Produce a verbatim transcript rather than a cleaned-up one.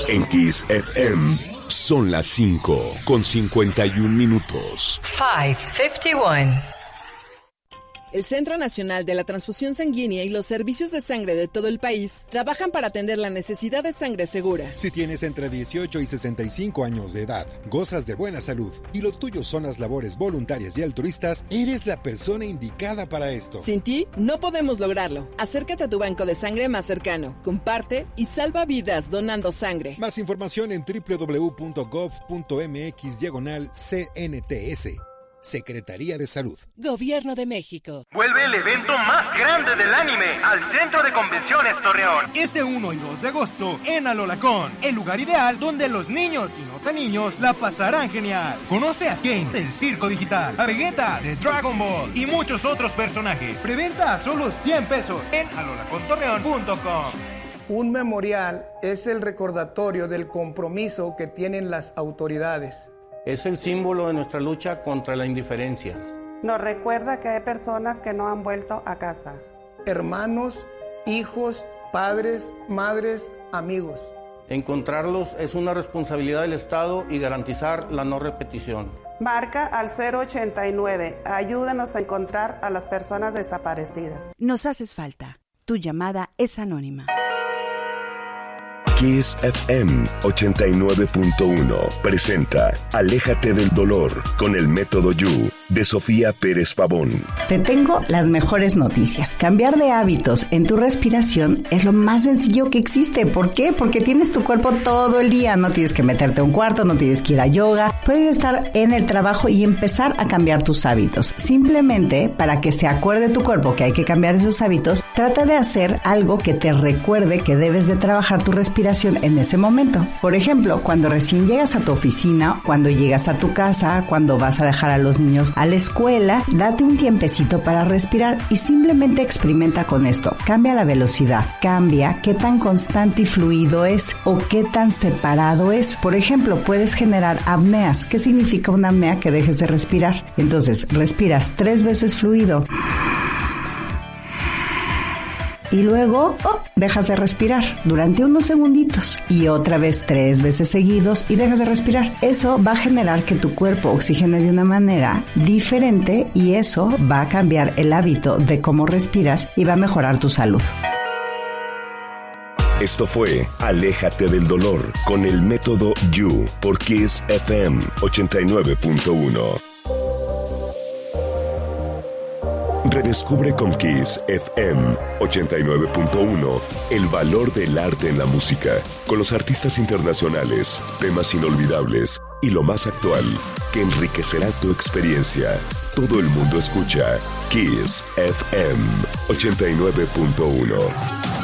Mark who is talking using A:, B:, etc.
A: En Kiss F M son las cinco con cincuenta y un minutos.
B: cinco cincuenta y uno.
C: El Centro Nacional de la Transfusión Sanguínea y los servicios de sangre de todo el país trabajan para atender la necesidad de sangre segura.
D: Si tienes entre dieciocho y sesenta y cinco años de edad, gozas de buena salud y lo tuyo son las labores voluntarias y altruistas, eres la persona indicada para esto.
C: Sin ti, no podemos lograrlo. Acércate a tu banco de sangre más cercano, comparte y salva vidas donando sangre.
D: Más información en doble u doble u doble u punto gov punto eme equis diagonal C N T S. Secretaría de Salud.
E: Gobierno de México.
F: Vuelve el evento más grande del anime al Centro de Convenciones Torreón.
G: Este uno y dos de agosto en Alolacón, el lugar ideal donde los niños y no tan niños la pasarán genial. Conoce a Kane del Circo Digital, a Vegeta de Dragon Ball y muchos otros personajes. Preventa a solo cien pesos en alolacón torreón punto com.
H: Un memorial es el recordatorio del compromiso que tienen las autoridades.
I: Es el símbolo de nuestra lucha contra la indiferencia.
J: Nos recuerda que hay personas que no han vuelto a casa.
H: Hermanos, hijos, padres, madres, amigos.
I: Encontrarlos es una responsabilidad del Estado y garantizar la no repetición.
J: Marca al cero ochenta y nueve. Ayúdanos a encontrar a las personas desaparecidas.
K: Nos haces falta. Tu llamada es anónima.
A: Kiss F M ochenta y nueve punto uno presenta Aléjate del dolor con el método You de Sofía Pérez Pavón.
K: Te tengo las mejores noticias. Cambiar de hábitos en tu respiración es lo más sencillo que existe. ¿Por qué? Porque tienes tu cuerpo todo el día. No tienes que meterte a un cuarto, no tienes que ir a yoga. Puedes estar en el trabajo y empezar a cambiar tus hábitos. Simplemente para que se acuerde tu cuerpo que hay que cambiar esos hábitos, trata de hacer algo que te recuerde que debes de trabajar tu respiración en ese momento. Por ejemplo, cuando recién llegas a tu oficina, cuando llegas a tu casa, cuando vas a dejar a los niños a la escuela, date un tiempecito para respirar y simplemente experimenta con esto. Cambia la velocidad, cambia qué tan constante y fluido es o qué tan separado es. Por ejemplo, puedes generar apneas. ¿Qué significa una apnea? Que dejes de respirar. Entonces, respiras tres veces fluido. Y luego, oh, dejas de respirar durante unos segunditos y otra vez tres veces seguidos y dejas de respirar. Eso va a generar que tu cuerpo oxigene de una manera diferente y eso va a cambiar el hábito de cómo respiras y va a mejorar tu salud.
A: Esto fue Aléjate del dolor con el método You por Kiss F M ochenta y nueve punto uno. Redescubre con Kiss F M ochenta y nueve punto uno el valor del arte en la música, con los artistas internacionales, temas inolvidables y lo más actual, que enriquecerá tu experiencia. Todo el mundo escucha Kiss F M ochenta y nueve punto uno.